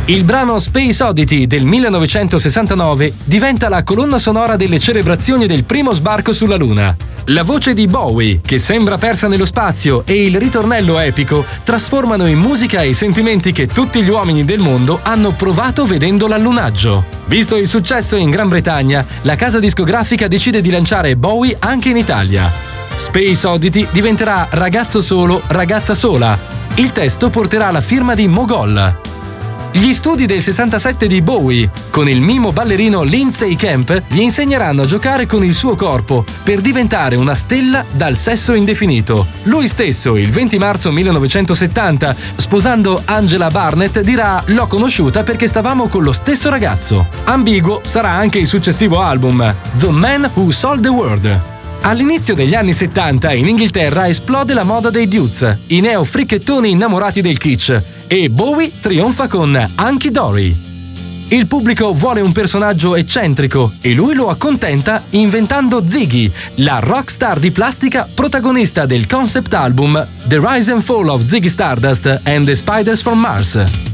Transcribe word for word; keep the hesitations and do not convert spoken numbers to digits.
Il brano Space Oddity del millenovecentosessantanove diventa la colonna sonora delle celebrazioni del primo sbarco sulla Luna. La voce di Bowie, che sembra persa nello spazio, e il ritornello epico trasformano in musica i sentimenti che tutti gli uomini del mondo hanno provato vedendo l'allunaggio. Visto il successo in Gran Bretagna, la casa discografica decide di lanciare Bowie anche in Italia. Space Oddity diventerà Ragazzo solo, ragazza sola. Il testo porterà la firma di Mogol. Gli studi del sessantasette di Bowie, con il mimo ballerino Lindsay Kemp, gli insegneranno a giocare con il suo corpo per diventare una stella dal sesso indefinito. Lui stesso, il venti marzo millenovecentosettanta, sposando Angela Barnett, dirà: "L'ho conosciuta perché stavamo con lo stesso ragazzo". Ambiguo sarà anche il successivo album, The Man Who Sold the World. All'inizio degli anni settanta in Inghilterra esplode la moda dei dudes, i neo fricchettoni innamorati del kitsch, e Bowie trionfa con Hunky Dory. Il pubblico vuole un personaggio eccentrico e lui lo accontenta inventando Ziggy, la rockstar di plastica protagonista del concept album The Rise and Fall of Ziggy Stardust and the Spiders from Mars.